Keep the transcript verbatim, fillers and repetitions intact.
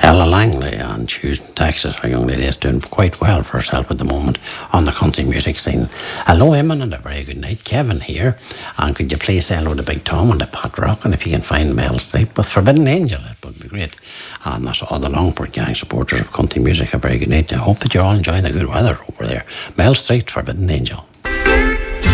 Ella Langley on Houston, Texas. A young lady is doing quite well for herself at the moment on the country music scene. Hello, Eamon, and a very good night. Kevin here. And could you please say hello to Big Tom and the Pot Rock? And if you can find Mel Street with Forbidden Angel, it would be great. And that's all the Longport Gang supporters of country music. A very good night. I hope that you're all enjoying the good weather over there. Mel Street, Forbidden Angel.